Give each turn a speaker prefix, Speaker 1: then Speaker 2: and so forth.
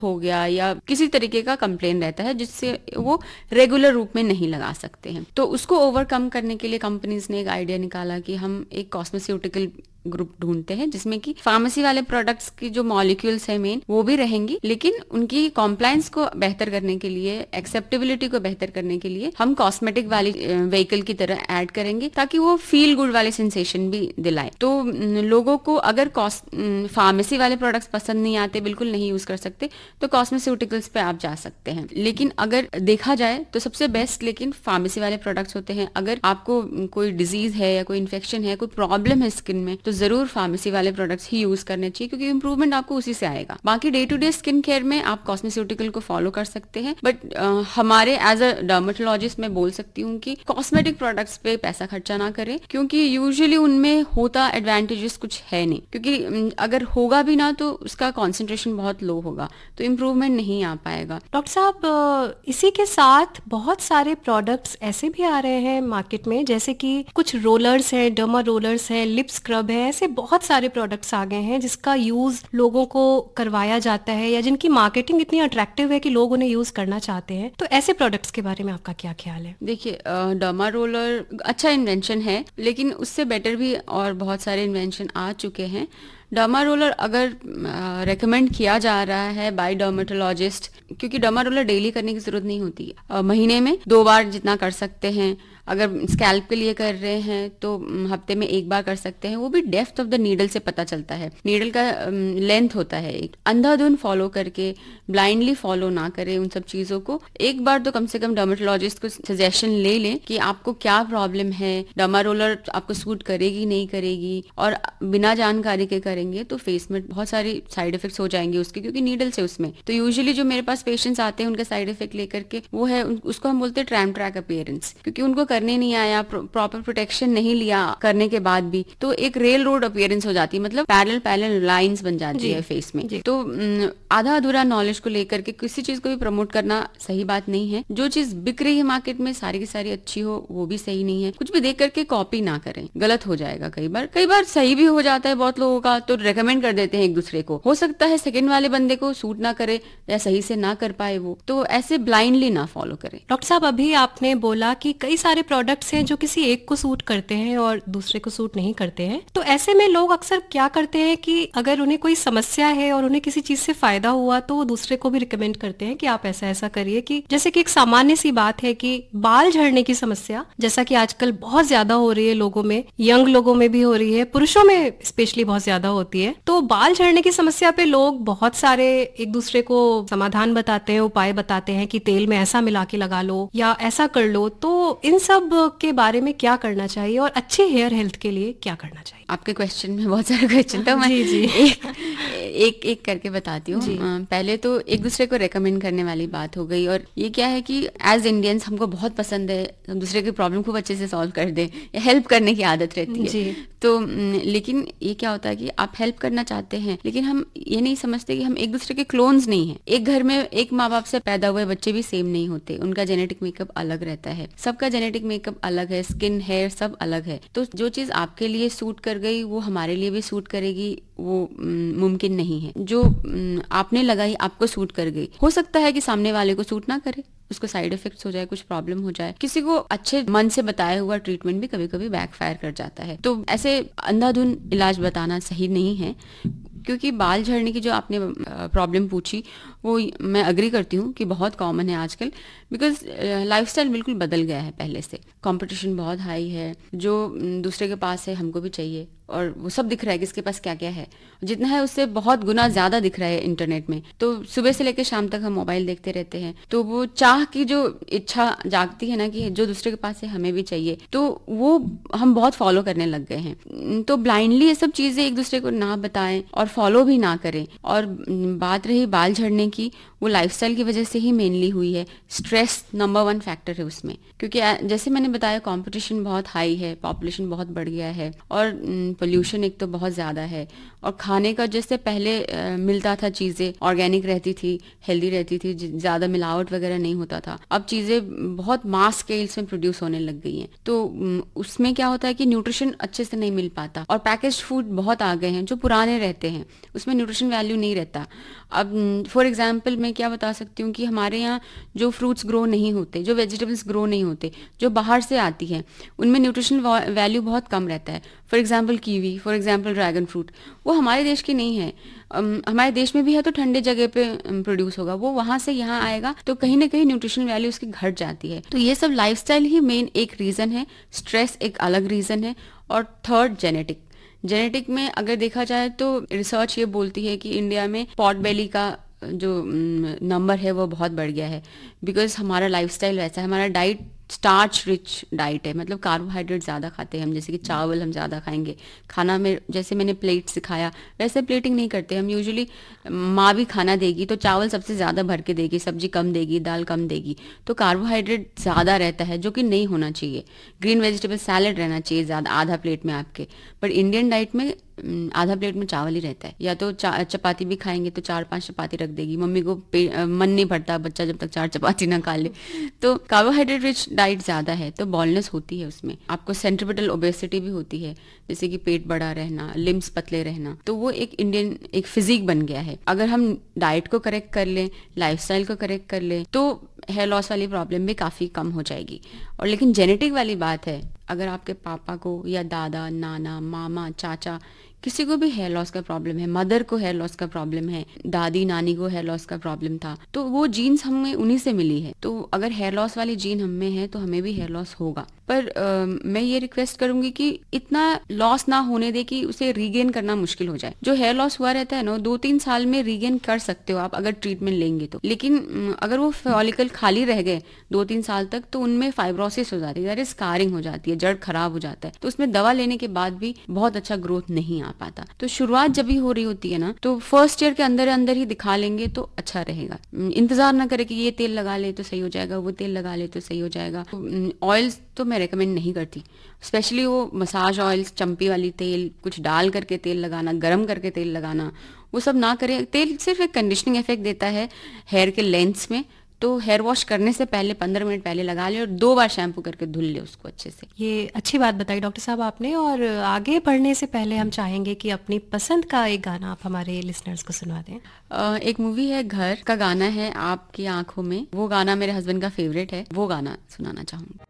Speaker 1: हो गया या किसी तरीके का कंप्लेन रहता है जिससे वो रेगुलर रूप में नहीं लगा सकते हैं। तो उसको ओवरकम करने के लिए कंपनीज ने एक आइडिया निकाला कि हम एक कॉस्मेस्यूटिकल ग्रुप ढूंढते हैं जिसमें कि फार्मेसी वाले प्रोडक्ट्स की जो मॉलिक्यूल्स है मेन वो भी रहेंगी, लेकिन उनकी कॉम्प्लायंस को बेहतर करने के लिए, एक्सेप्टेबिलिटी को बेहतर करने के लिए हम कॉस्मेटिक वाली व्हीकल की तरह ऐड करेंगे ताकि वो फील गुड वाले सेंसेशन भी दिलाए। तो लोगों को अगर फार्मेसी वाले प्रोडक्ट्स पसंद नहीं आते, बिल्कुल नहीं यूज कर सकते, तो कॉस्मेस्यूटिकल्स पे आप जा सकते हैं। लेकिन अगर देखा जाए तो सबसे बेस्ट लेकिन फार्मेसी वाले प्रोडक्ट्स होते हैं। अगर आपको कोई डिजीज है या कोई इन्फेक्शन है, कोई प्रॉब्लम है स्किन में, तो जरूर फार्मेसी वाले प्रोडक्ट्स ही यूज करने चाहिए क्योंकि इंप्रूवमेंट आपको उसी से आएगा। बाकी day to day skin care में आप कॉस्मेस्यूटिकल को फॉलो कर सकते हैं, बट हमारे एज अ डर्मेटोलॉजिस्ट मैं बोल सकती हूँ कि कॉस्मेटिक प्रोडक्ट्स पे पैसा खर्चा ना करें क्योंकि यूजुअली उनमें होता एडवांटेजेस कुछ है नहीं, क्योंकि अगर होगा भी ना तो उसका कॉन्सेंट्रेशन बहुत लो होगा, तो इम्प्रूवमेंट नहीं आ पाएगा।
Speaker 2: डॉक्टर साहब, इसी के साथ बहुत सारे प्रोडक्ट्स ऐसे भी आ रहे हैं मार्केट में, जैसे कि कुछ रोलर्स हैं, डर्मा रोलर्स हैं, लिप स्क्रब है, ऐसे बहुत सारे प्रोडक्ट्स आ गए हैं जिसका यूज लोगों को करवाया जाता है या जिनकी मार्केटिंग इतनी अट्रैक्टिव है कि लोग उन्हें यूज करना चाहते हैं। तो ऐसे प्रोडक्ट्स के बारे में आपका क्या ख्याल है?
Speaker 1: देखिए, डर्मा रोलर अच्छा इन्वेंशन है, लेकिन उससे बेटर भी और बहुत सारे इन्वेंशन आ चुके हैं। डर्मा रोलर अगर रेकमेंड किया जा रहा है बाय डर्मेटोलॉजिस्ट, क्योंकि डर्मा रोलर डेली करने की जरूरत नहीं होती है, महीने में 2 बार जितना कर सकते हैं। अगर स्कैल्प के लिए कर रहे हैं तो हफ्ते में 1 बार कर सकते हैं। वो भी डेप्थ ऑफ द नीडल से पता चलता है, नीडल का लेंथ होता है। एक अंधाधुन फॉलो करके, ब्लाइंडली फॉलो ना करें उन सब चीजों को। एक बार तो कम से कम डर्मेटोलॉजिस्ट को सजेशन ले लें कि आपको क्या प्रॉब्लम है, डर्मा रोलर आपको सूट करेगी नहीं करेगी, और बिना जानकारी के करेंगे तो फेस में बहुत सारी साइड इफेक्ट्स हो जाएंगे उसके, क्योंकि नीडल से उसमें। तो यूजुअली जो मेरे पास पेशेंट्स आते हैं उनका साइड इफेक्ट लेकर के वो है, उसको हम बोलते हैं ट्रैम ट्रैक अपीयरेंस, क्योंकि उनको करने नहीं आया, प्रॉपर प्रोटेक्शन नहीं लिया करने के बाद भी, तो एक रेल रोड अपीयरेंस हो जाती है, मतलब पैरेलल लाइंस बन जाती है फेस में। तो आधा अधूरा नॉलेज को लेकर के किसी चीज को भी प्रमोट करना सही बात नहीं है। जो चीज बिक रही है मार्केट में सारी की सारी अच्छी हो वो भी सही नहीं है। कुछ भी देख करके कॉपी ना करें, गलत हो जाएगा। कई बार सही भी हो जाता है बहुत लोगों का, तो रेकमेंड कर देते हैं एक दूसरे को। हो सकता है सेकंड वाले बंदे को सूट ना करे या सही से ना कर पाए वो, तो ऐसे ब्लाइंडली ना फॉलो करें।
Speaker 2: डॉक्टर साहब, अभी आपने बोला कि कई सारे प्रोडक्ट्स हैं जो किसी एक को सूट करते हैं और दूसरे को सूट नहीं करते हैं, तो ऐसे में लोग अक्सर क्या करते हैं कि अगर उन्हें कोई समस्या है और उन्हें किसी चीज से फायदा हुआ तो वो दूसरे को भी रिकमेंड करते हैं कि आप ऐसा ऐसा करिए। कि जैसे कि एक सामान्य सी बात है कि बाल झड़ने की समस्या, जैसा कि आजकल बहुत ज्यादा हो रही है लोगों में, यंग लोगों में भी हो रही है, पुरुषों में स्पेशली बहुत ज्यादा होती है। तो बाल झड़ने की समस्या पे लोग बहुत सारे एक दूसरे को समाधान बताते हैं, उपाय बताते हैं कि तेल में ऐसा मिला के लगा लो या ऐसा कर लो। तो इन सब के बारे में क्या करना चाहिए और अच्छे हेयर हेल्थ के लिए क्या करना चाहिए?
Speaker 1: आपके क्वेश्चन में बहुत सारे क्वेश्चन, तो मैं
Speaker 2: जी।
Speaker 1: एक करके बताती हूँ। पहले तो एक दूसरे को रेकमेंड करने वाली बात हो गई, और ये क्या है कि एज इंडियंस हमको बहुत पसंद है हम दूसरे की प्रॉब्लम खूब अच्छे से सॉल्व कर दें, हेल्प करने की आदत रहती है। तो लेकिन ये क्या होता है कि आप हेल्प करना चाहते हैं, लेकिन हम ये नहीं समझते कि हम एक दूसरे के क्लोन्स नहीं हैं। एक घर में एक माँ बाप से पैदा हुए बच्चे भी सेम नहीं होते, उनका जेनेटिक मेकअप अलग रहता है, सबका जेनेटिक मेकअप अलग है, स्किन हेयर सब अलग है। तो जो चीज आपके लिए सूट कर गई वो हमारे लिए भी सूट करेगी वो मुमकिन नहीं है। जो आपने लगाई आपको सूट कर गई, हो सकता है कि सामने वाले को सूट ना करे, उसको साइड इफेक्ट्स हो जाए, कुछ प्रॉब्लम हो जाए। किसी को अच्छे मन से बताया हुआ ट्रीटमेंट भी कभी कभी बैकफायर कर जाता है। तो ऐसे अंधाधुन इलाज बताना सही नहीं है। क्योंकि बाल झड़ने की जो आपने प्रॉब्लम पूछी वो मैं अग्री करती हूँ कि बहुत कॉमन है आजकल, बिकॉज लाइफस्टाइल बिल्कुल बदल गया है पहले से। कंपटीशन बहुत हाई है, जो दूसरे के पास है हमको भी चाहिए, और वो सब दिख रहा है कि इसके पास क्या क्या है, जितना है उससे बहुत गुना ज्यादा दिख रहा है इंटरनेट में। तो सुबह से लेकर शाम तक हम मोबाइल देखते रहते हैं, तो वो चाह की जो इच्छा जागती है ना कि जो दूसरे के पास है हमें भी चाहिए, तो वो हम बहुत फॉलो करने लग गए हैं। तो ब्लाइंडली ये सब चीजें एक दूसरे को ना बताएं और फॉलो भी ना करें। और बात रही बाल झड़ने की, वो लाइफस्टाइल की वजह से ही मेनली हुई है। स्ट्रेस नंबर 1 फैक्टर है उसमें, क्योंकि जैसे मैंने बताया कंपटीशन बहुत हाई है, पॉपुलेशन बहुत बढ़ गया है, और पोल्यूशन एक तो बहुत ज़्यादा है, और खाने का जैसे पहले मिलता था, चीज़ें ऑर्गेनिक रहती थी, हेल्दी रहती थी, ज़्यादा मिलावट वगैरह नहीं होता था। अब चीज़ें बहुत मास स्केल्स में प्रोड्यूस होने लग गई हैं, तो उसमें क्या होता है कि न्यूट्रिशन अच्छे से नहीं मिल पाता, और पैकेज्ड फूड बहुत आ गए हैं जो पुराने रहते हैं, उसमें न्यूट्रिशन वैल्यू नहीं रहता। अब फॉर एग्जांपल मैं क्या बता सकती हूँ कि हमारे यहाँ जो फ्रूट्स ग्रो नहीं होते, जो वेजिटेबल्स ग्रो नहीं होते, जो बाहर से आती है, उनमें न्यूट्रिशन वैल्यू बहुत कम रहता है। For example kiwi, for example dragon fruit, वो हमारे देश की नहीं है। हमारे देश में भी है तो ठंडे जगह पे प्रोड्यूस होगा, वो वहां से यहाँ आएगा तो कहीं ना कहीं न्यूट्रिशन वैल्यू उसकी घट जाती है। तो ये सब लाइफस्टाइल ही मेन एक रीजन है, स्ट्रेस एक अलग रीजन है, और थर्ड जेनेटिक में अगर देखा जाए तो रिसर्च ये बोलती है कि इंडिया में पॉट बेली का जो नंबर है वो बहुत बढ़ गया है, बिकॉज हमारा लाइफस्टाइल वैसा है, हमारा डाइट स्टार्च रिच डाइट है, मतलब कार्बोहाइड्रेट ज़्यादा खाते हैं हम, जैसे कि चावल हम ज़्यादा खाएंगे खाना में, जैसे मैंने प्लेट सिखाया वैसे प्लेटिंग नहीं करते हम। यूजुअली माँ भी खाना देगी तो चावल सबसे ज़्यादा भर के देगी, सब्जी कम देगी, दाल कम देगी, तो कार्बोहाइड्रेट ज़्यादा रहता है जो कि नहीं होना चाहिए। ग्रीन वेजिटेबल सैलड रहना चाहिए ज़्यादा, आधा प्लेट में आपके, पर इंडियन डाइट में आधा प्लेट में चावल ही रहता है। या तो चपाती भी खाएंगे तो 4-5 चपाती रख देगी, मम्मी को मन नहीं भरता बच्चा जब तक 4 चपाती ना खा ले। तो कार्बोहाइड्रेट रिच डाइट ज्यादा है तो बॉलनेस होती है उसमें, आपको सेंट्रिपेटल ओबेसिटी भी होती है, जैसे कि पेट बड़ा रहना, लिम्स पतले रहना, तो वो एक इंडियन एक फिजिक बन गया है। अगर हम डाइट को करेक्ट कर लें, लाइफस्टाइल को करेक्ट कर लें, तो हेयर लॉस वाली प्रॉब्लम भी काफी कम हो जाएगी। और लेकिन जेनेटिक वाली बात है, अगर आपके पापा को या दादा, नाना, मामा, चाचा किसी को भी हेयर लॉस का प्रॉब्लम है, मदर को हेयर लॉस का प्रॉब्लम है, दादी नानी को हेयर लॉस का प्रॉब्लम था, तो वो जीन्स हमें उन्हीं से मिली है। तो अगर हेयर लॉस वाली जीन हमें है तो हमें भी हेयर लॉस होगा। पर मैं ये रिक्वेस्ट करूंगी कि इतना लॉस ना होने दे कि उसे रीगेन करना मुश्किल हो जाए। जो हेयर लॉस हुआ रहता है ना, 2-3 साल में रीगेन कर सकते हो आप अगर ट्रीटमेंट लेंगे तो। लेकिन अगर वो फॉलिकल खाली रह गए 2-3 साल तक तो उनमें फाइब्रोसिस हो जाती है, स्कारिंग हो जाती है, जड़ खराब हो जाता है, तो उसमें दवा लेने के बाद भी बहुत अच्छा ग्रोथ नहीं आ पाता। तो शुरुआत जब भी हो रही होती है ना, तो फर्स्ट ईयर के अंदर अंदर ही दिखा लेंगे तो अच्छा रहेगा। इंतजार ना करे कि ये तेल लगा ले तो सही हो जाएगा, वो तेल लगा ले तो सही हो जाएगा। ऑयल्स तो मैं रेकमेंड नहीं करती, स्पेशली वो मसाज ऑयल्स, चंपी वाली तेल, कुछ डाल करके तेल लगाना, गरम करके तेल लगाना, वो सब ना करें। तेल सिर्फ एक कंडीशनिंग इफेक्ट देता है हेयर के लेंथ्स में, तो हेयर वॉश करने से पहले 15 मिनट पहले लगा ले और 2 बार शैम्पू करके धुल ले उसको अच्छे से।
Speaker 2: ये अच्छी बात बताई डॉक्टर साहब आपने। और आगे बढ़ने से पहले हम चाहेंगे कि अपनी पसंद का एक गाना आप हमारे लिसनर्स को सुना दें।
Speaker 1: एक मूवी है घर का गाना है आपकी आंखों में, वो गाना मेरे हस्बैंड का फेवरेट है, वो गाना सुनाना चाहूंगी।